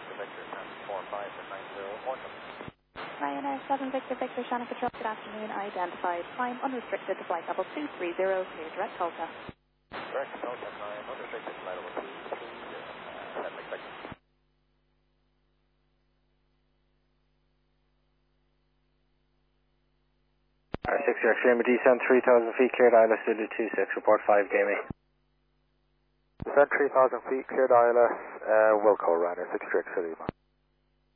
Victor 745 for 90 Morton. Ryanair 7 Victor Victor Shannon Patrol, good afternoon. Identified. Climb unrestricted to flight level 230, clear direct Colta. Direct Colta 9, unrestricted flight level 230, 7 Victor. R6 your extreme descent 3,000 feet, cleared ILS Zulu 26, report 5 gaming. Descent 3,000 feet, cleared ILS, Wilco, Ryanair 6 Lima.